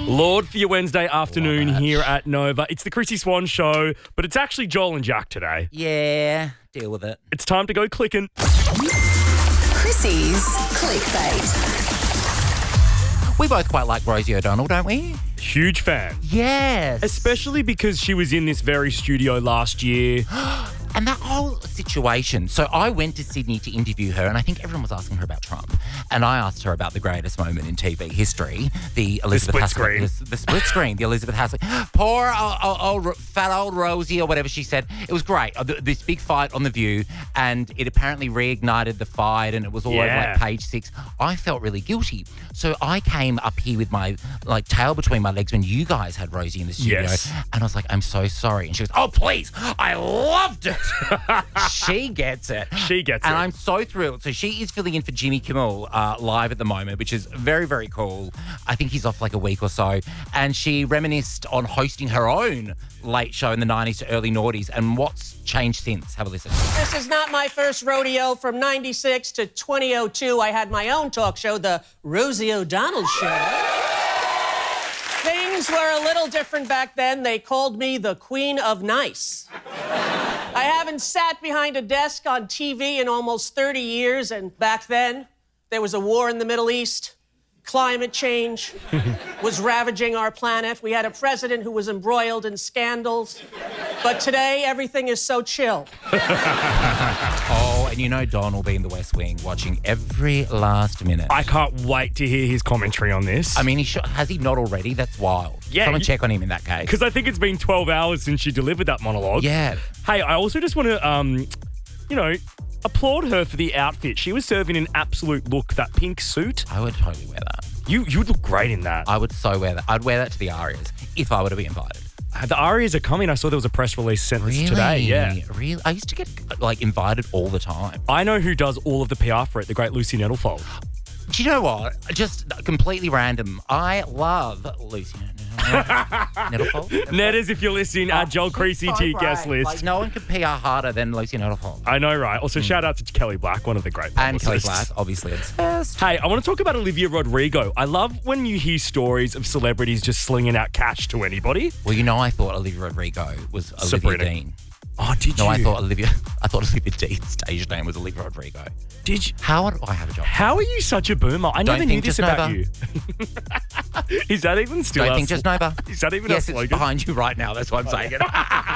Lord for your Wednesday afternoon here at Nova. It's the Chrissy Swan Show, but it's actually Joel and Jack today. Yeah, deal with it. It's time to go clicking. Chrissy's Clickbait. We both quite like Rosie O'Donnell, don't we? Huge fan. Yes. Especially because she was in this very studio last year. And that whole situation. So I went to Sydney to interview her, and I think everyone was asking her about Trump. And I asked her about the greatest moment in TV history, the Elizabeth split Haslett. screen. The split screen, the Elizabeth Haslett. Poor old fat old Rosie or whatever she said. It was great. This big fight on The View, and it apparently reignited the fight, and it was all over like Page 6. I felt really guilty. So I came up here with my tail between my legs when you guys had Rosie in the studio. Yes. And I was like, I'm so sorry. And she goes, oh, please, I loved it. She gets it. She gets and it. I'm so thrilled. So she is filling in for Jimmy Kimmel live at the moment, which is very, very cool. I think he's off like a week or so. And she reminisced on hosting her own late show in the 90s to early noughties. And what's changed since? Have a listen. This is not my first rodeo. From 96 to 2002, I had my own talk show, The Rosie O'Donnell Show. Things were a little different back then. They called me the Queen of Nice. I haven't sat behind a desk on TV in almost 30 years, and back then, there was a war in the Middle East. Climate change was ravaging our planet. We had a president who was embroiled in scandals. But today, everything is so chill. Oh, and you know Don will be in the West Wing watching every last minute. I can't wait to hear his commentary on this. I mean, has he not already? That's wild. Yeah, Someone check on him in that case. Because I think it's been 12 hours since she delivered that monologue. Yeah. Hey, I also just want to, applaud her for the outfit. She was serving an absolute look, that pink suit. I would totally wear that. You would look great in that. I would so wear that. I'd wear that to the Arias if I were to be invited. The Arias are coming. I saw there was a press release sent today. Yeah. Really? I used to get invited all the time. I know who does all of the PR for it, the great Lucy Nettlefold. Do you know what? Just completely random. I love Lucy Nettlefold. Netters, if you're listening, add Joel Creasy to your guest list. No one can PR harder than Lucy Nettlefold. I know, right? Also, shout out to Kelly Black, one of the great And Kelly publicists. Black, obviously. It's first. Hey, I want to talk about Olivia Rodrigo. I love when you hear stories of celebrities just slinging out cash to anybody. Well, I thought Olivia Rodrigo was Olivia Sabrina. Dean. Oh, did you? No, I thought Olivia Dean's stage name was Olivia Rodrigo. Did you? How do I have a job? How are you such a boomer? I never knew this just about Nova. you. Is that even still Don't our think just Nova. Is that even Yes, our it's slogan? behind you right now. That's why I'm saying it.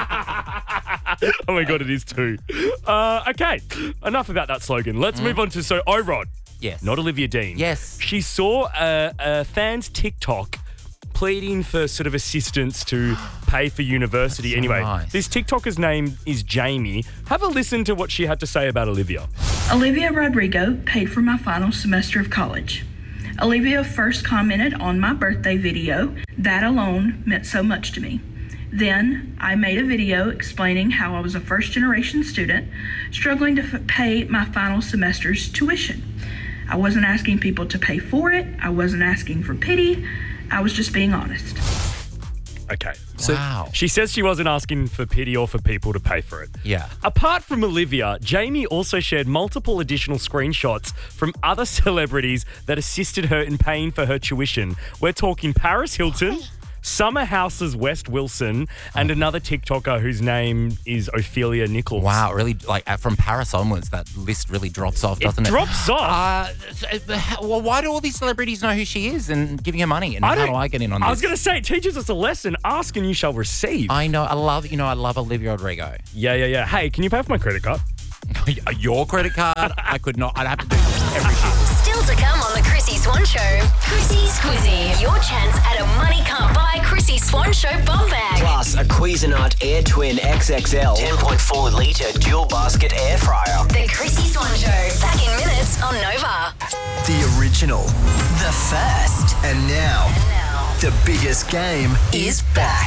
Oh my God, it is too. Okay, enough about that slogan. Let's move on to O-Rod. Yes. Not Olivia Dean. Yes. She saw a fan's TikTok pleading for sort of assistance to pay for university. So anyway, nice. This TikToker's name is Jamie. Have a listen to what she had to say about Olivia. Olivia Rodrigo paid for my final semester of college. Olivia first commented on my birthday video. That alone meant so much to me. Then I made a video explaining how I was a first-generation student struggling to pay my final semester's tuition. I wasn't asking people to pay for it. I wasn't asking for pity. I was just being honest. Okay. So Wow. she says she wasn't asking for pity or for people to pay for it. Yeah. Apart from Olivia, Jamie also shared multiple additional screenshots from other celebrities that assisted her in paying for her tuition. We're talking Paris Hilton, Summer House's West Wilson, and another TikToker whose name is Ophelia Nichols. Wow, really, from Paris onwards, that list really drops off, doesn't it? Drops off? Well, why do all these celebrities know who she is and giving her money? And how do I get in on this? I was going to say, it teaches us a lesson. Ask and you shall receive. I know, I love Olivia Rodrigo. Yeah. Hey, can you pay for my credit card? Your credit card? I could not. I'd have to do this every shift. Still to come on the Chrissy Swan Show. Chrissy's Quizzy. Your chance at a money can't buy Chrissy Swan Show bum bag. Plus a Cuisinart Air Twin XXL 10.4 litre dual basket air fryer. The Chrissy Swan Show. Back in minutes on Nova. The original. The first. And now, the biggest game Is back.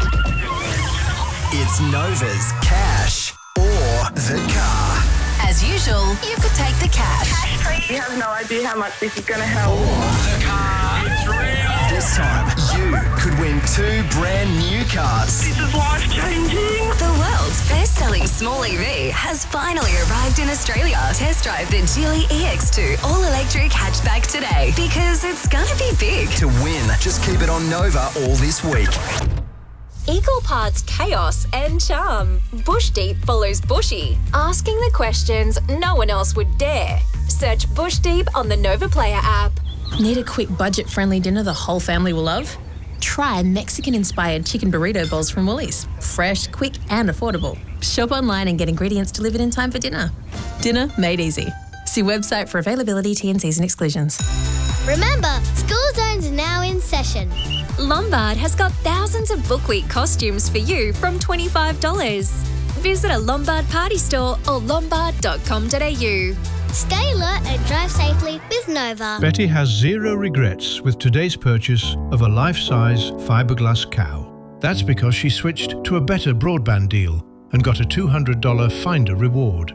It's Nova's Cash or the Car. As usual, you could take the cash. You have no idea how much this is going to help. The car. It's real. This time, you could win 2 brand new cars. This is life-changing. The world's best-selling small EV has finally arrived in Australia. Test drive the Geely EX2 all-electric hatchback today because it's gonna be big. To win, just keep it on Nova all this week. Equal parts chaos and charm. Bush Deep follows Bushy, asking the questions no one else would dare. Search Bush Deep on the Nova Player app. Need a quick budget-friendly dinner the whole family will love? Try Mexican-inspired chicken burrito bowls from Woolies. Fresh, quick and affordable. Shop online and get ingredients delivered in time for dinner. Dinner made easy. See website for availability, T&Cs and exclusions. Remember, School Zones are now in session. Lombard has got thousands of Book Week costumes for you from $25. Visit a Lombard party store or lombard.com.au. Stay alert and drive safely with Nova. Betty has zero regrets with today's purchase of a life-size fiberglass cow. That's because she switched to a better broadband deal and got a $200 Finder reward.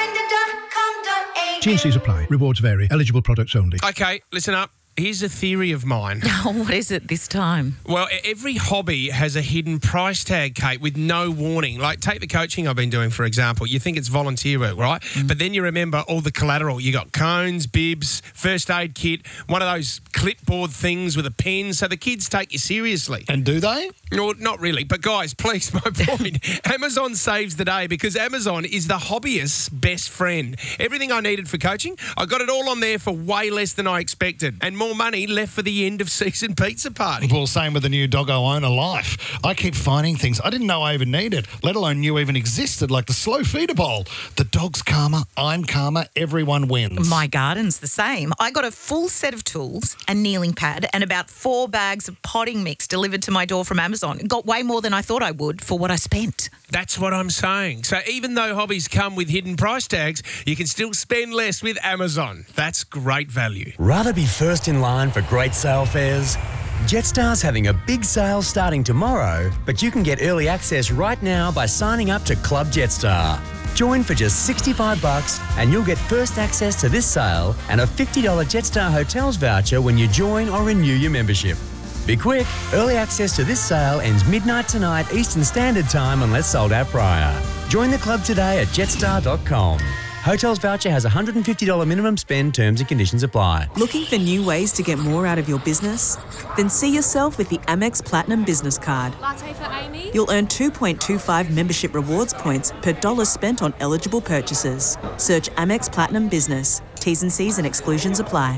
T&Cs apply. Rewards vary. Eligible products only. Okay, listen up. Here's a theory of mine. Oh, what is it this time? Well, every hobby has a hidden price tag, Kate, with no warning. Like, take the coaching I've been doing, for example. You think it's volunteer work, right? But then you remember all the collateral. You got cones, bibs, first aid kit, one of those clipboard things with a pen, so the kids take you seriously. And do they? No, not really. But, guys, please, my point. Amazon saves the day because Amazon is the hobbyist's best friend. Everything I needed for coaching, I got it all on there for way less than I expected. And more money left for the end of season pizza party. Well, same with the new Doggo Owner Life. I keep finding things I didn't know I even needed, let alone knew even existed, like the slow feeder bowl. The dog's calmer, I'm calmer, everyone wins. My garden's the same. I got a full set of tools, a kneeling pad, and about 4 bags of potting mix delivered to my door from Amazon. Got way more than I thought I would for what I spent. That's what I'm saying. So even though hobbies come with hidden price tags, you can still spend less with Amazon. That's great value. Rather be first in line for great sale fares? Jetstar's having a big sale starting tomorrow, but you can get early access right now by signing up to Club Jetstar. Join for just $65 and you'll get first access to this sale and a $50 Jetstar Hotels voucher when you join or renew your membership. Be quick, early access to this sale ends midnight tonight Eastern Standard Time unless sold out prior. Join the club today at jetstar.com. Hotels voucher has a $150 minimum spend, terms and conditions apply. Looking for new ways to get more out of your business? Then see yourself with the Amex Platinum Business Card. Latte for Amy? You'll earn 2.25 membership rewards points per dollar spent on eligible purchases. Search Amex Platinum Business. T's and C's and exclusions apply.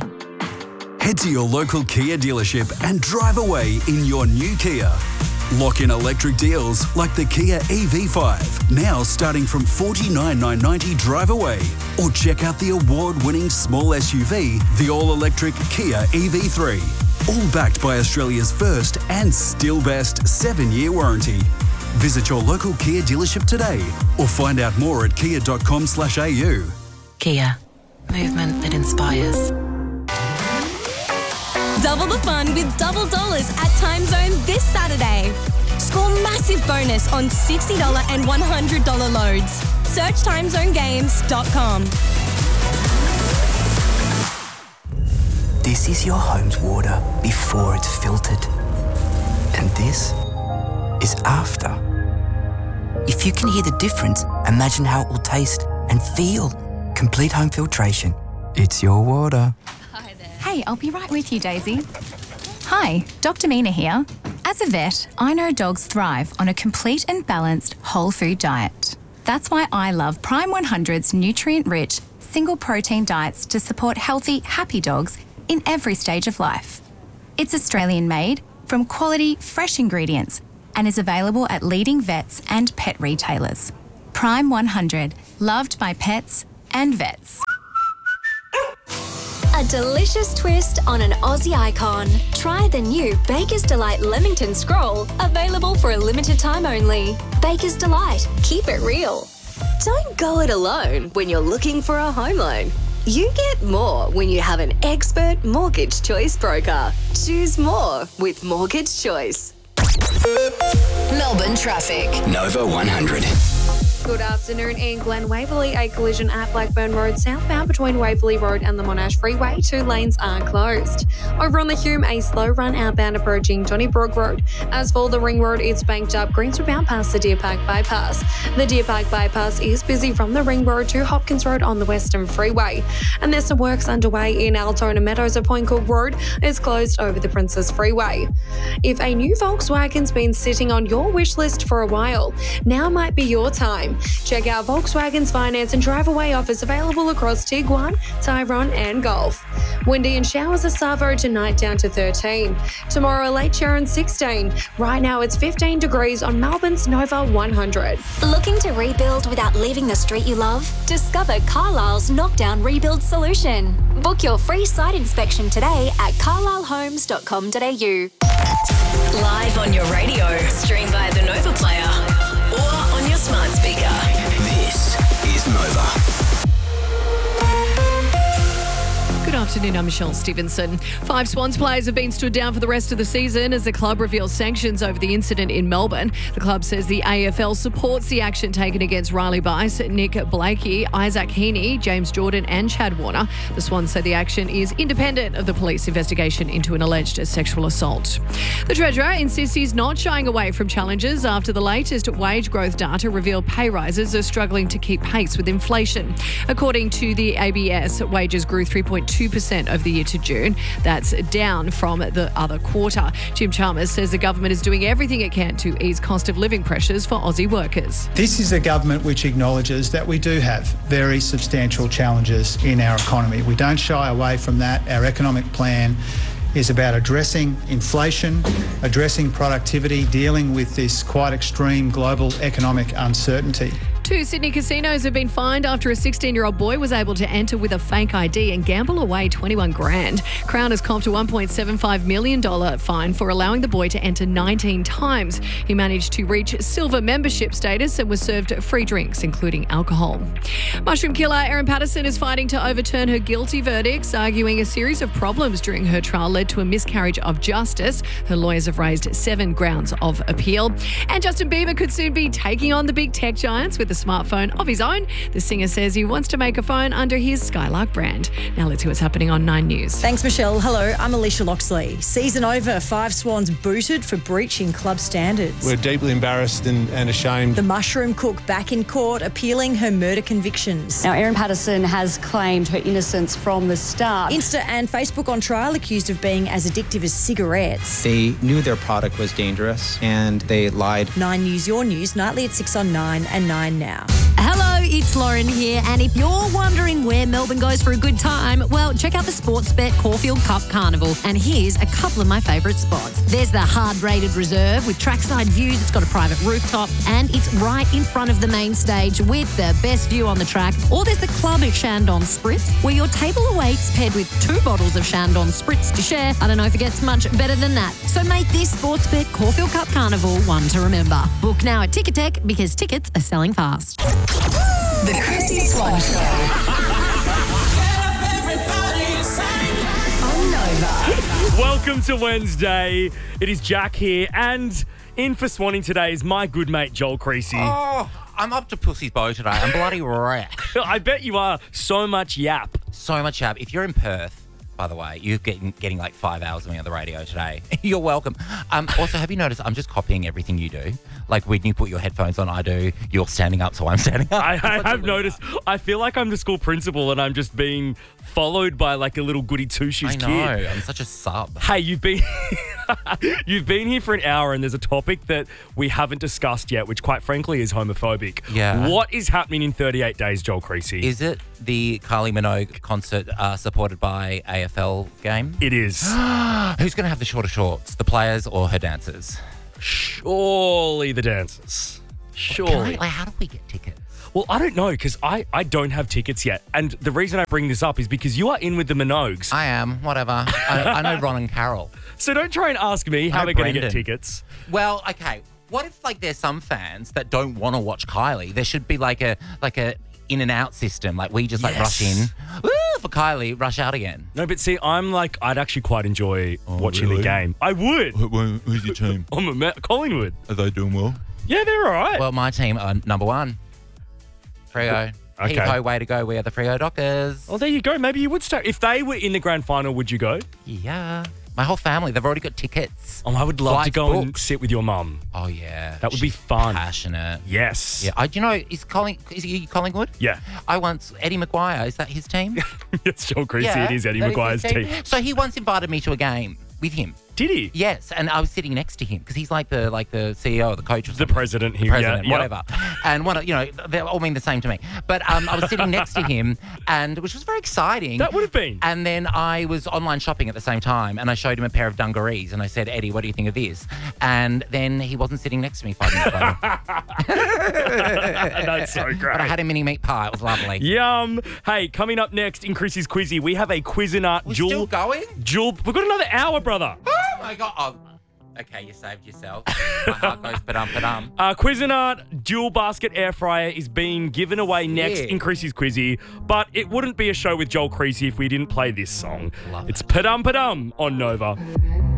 Head to your local Kia dealership and drive away in your new Kia. Lock in electric deals like the Kia EV5, now starting from $49,990 drive away. Or check out the award-winning small SUV, the all-electric Kia EV3. All backed by Australia's first and still best 7-year warranty. Visit your local Kia dealership today or find out more at kia.com/au. Kia, movement that inspires. Double the fun with $double at Timezone this Saturday. Score massive bonus on $60 and $100 loads. Search timezonegames.com. This is your home's water before it's filtered. And this is after. If you can hear the difference, imagine how it will taste and feel. Complete home filtration. It's your water. Hey, I'll be right with you, Daisy. Hi, Dr. Mina here. As a vet, I know dogs thrive on a complete and balanced whole food diet. That's why I love Prime 100's nutrient-rich, single-protein diets to support healthy, happy dogs in every stage of life. It's Australian-made, from quality, fresh ingredients, and is available at leading vets and pet retailers. Prime 100, loved by pets and vets. A delicious twist on an Aussie icon. Try the new Baker's Delight Leamington Scroll, available for a limited time only. Baker's Delight. Keep it real. Don't go it alone when you're looking for a home loan. You get more when you have an expert mortgage choice broker. Choose more with Mortgage Choice. Melbourne traffic. Nova 100. Good afternoon. In Glen Waverley, a collision at Blackburn Road southbound between Waverley Road and the Monash Freeway. 2 lanes are closed. Over on the Hume, a slow run outbound approaching Donnybrook Road. As for the Ring Road, it's banked up Greenswood bound past the Deer Park Bypass. The Deer Park Bypass is busy from the Ring Road to Hopkins Road on the Western Freeway. And there's some works underway in Altona Meadows at Point Cook Road. It's closed over the Princess Freeway. If a new Volkswagen's been sitting on your wish list for a while, now might be your time. Check out Volkswagen's finance and drive away offers available across Tiguan, Tyrone and Golf. Windy and showers at Savo tonight down to 13. Tomorrow a late shower and 16. Right now it's 15 degrees on Melbourne's Nova 100. Looking to rebuild without leaving the street you love? Discover Carlisle's knockdown rebuild solution. Book your free site inspection today at carlislehomes.com.au. Live on your radio, stream via the Nova Player or on your smart speaker. This is Nova. Good afternoon, I'm Michelle Stevenson. 5 Swans players have been stood down for the rest of the season as the club reveals sanctions over the incident in Melbourne. The club says the AFL supports the action taken against Riley Bice, Nick Blakey, Isaac Heaney, James Jordan and Chad Warner. The Swans say the action is independent of the police investigation into an alleged sexual assault. The Treasurer insists he's not shying away from challenges after the latest wage growth data revealed pay rises are struggling to keep pace with inflation. According to the ABS, wages grew 3.2% over the year to June. That's down from the other quarter. Jim Chalmers says the government is doing everything it can to ease cost of living pressures for Aussie workers. This is a government which acknowledges that we do have very substantial challenges in our economy. We don't shy away from that. Our economic plan is about addressing inflation, addressing productivity, dealing with this quite extreme global economic uncertainty. 2 Sydney casinos have been fined after a 16-year-old boy was able to enter with a fake ID and gamble away 21 grand. Crown has comped a $1.75 million fine for allowing the boy to enter 19 times. He managed to reach silver membership status and was served free drinks, including alcohol. Mushroom killer Erin Patterson is fighting to overturn her guilty verdicts, arguing a series of problems during her trial led to a miscarriage of justice. Her lawyers have raised 7 grounds of appeal. And Justin Bieber could soon be taking on the big tech giants with a smartphone of his own. The singer says he wants to make a phone under his Skylark brand. Now let's see what's happening on 9 News. Thanks, Michelle. Hello, I'm Alicia Loxley. Season over, 5 Swans booted for breaching club standards. We're deeply embarrassed and ashamed. The mushroom cook back in court appealing her murder convictions. Now, Erin Patterson has claimed her innocence from the start. Insta and Facebook on trial accused of being as addictive as cigarettes. They knew their product was dangerous and they lied. 9 News, your news, nightly at 6 on 9 and 9 now. Hello, it's Lauren here, and if you're wondering where Melbourne goes for a good time, well, check out the Sportsbet Caulfield Cup Carnival, and here's a couple of my favourite spots. There's the hard-rated reserve with trackside views. It's got a private rooftop, and it's right in front of the main stage with the best view on the track. Or there's the Club Chandon Spritz, where your table awaits paired with 2 bottles of Chandon Spritz to share. I don't know if it gets much better than that. So make this Sportsbet Caulfield Cup Carnival one to remember. Book now at Ticketek because tickets are selling fast. The Chrissy Swan Show. On Nova. Welcome to Wednesday. It is Jack here, and in for Swanning today is my good mate Joel Creasy. Oh, I'm up to pussy's bow today. I'm bloody wrecked. I bet you are. So much yap. So much yap. If you're in Perth, by the way, you're getting like 5 hours of me on the radio today. You're welcome. Also, have you noticed I'm just copying everything you do? Like when you put your headphones on, I do. You're standing up, so I'm standing up. I have noticed. I feel like I'm the school principal and I'm just being followed by like a little goody two-shoes kid. I know. I'm such a sub. Hey, you've been here for an hour and there's a topic that we haven't discussed yet, which quite frankly is homophobic. Yeah. What is happening in 38 days, Joel Creasy? Is it the Kylie Minogue concert supported by AFL game? It is. Who's going to have the shorter shorts, the players or her dancers? Surely the dancers. Surely. How do we get tickets? Well, I don't know because I don't have tickets yet. And the reason I bring this up is because you are in with the Minogues. I am, whatever. I know Ron and Carol. So don't try and ask me how they're going to get tickets. Well, okay. What if there's some fans that don't want to watch Kylie? There should be like a in and out system. Like we just rush in. Woo, for Kylie, rush out again. No, but see, I'd actually quite enjoy watching the game. I would. Who's your team? I'm Collingwood. Are they doing well? Yeah, they're all right. Well, my team are number 1. Freo. Okay. Hee-ho, way to go. We are the Freo Dockers. Well, there you go. Maybe you would stay. If they were in the grand final, would you go? Yeah. My whole family, they've already got tickets. Oh, I would love to Flights go and booked. sit with your mum. Oh, yeah. That would be fun. Passionate. Yes. Yeah. Do you know, is he Collingwood? Yeah. Eddie Maguire, is that his team? It's Joel Creasy. Yeah, It is Eddie that is Maguire's his team. So he once invited me to a game with him. Did he? Yes, and I was sitting next to him because he's like the CEO or the coach or something. The president here. President, yeah, whatever. And they all mean the same to me. But I was sitting next to him, and which was very exciting. That would have been. And then I was online shopping at the same time, and I showed him a pair of dungarees, and I said, Eddie, what do you think of this? And then he wasn't sitting next to me 5 minutes later. That's so great. But I had a mini meat pie. It was lovely. Yum. Hey, coming up next in Chrissy's Quizzy, we have a Cuisinart We're still going? We've got another hour, brother. Oh, my God. Oh, okay, you saved yourself. My heart goes ba-dum. Cuisinart dual basket air fryer is being given away next in Chrissy's Quizzy, but it wouldn't be a show with Joel Creasy if we didn't play this song. It's Padum Padum on Nova.